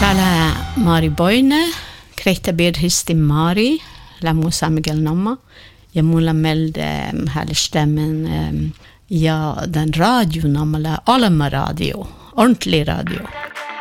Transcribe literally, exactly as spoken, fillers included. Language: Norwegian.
Tala Mari Boyne, Kreta Bir Histi Mari, La Musa Miguel Nomma. Jag måla melde hele stemmen, ja, den radioen, la Alma Radio, ordentlig radio.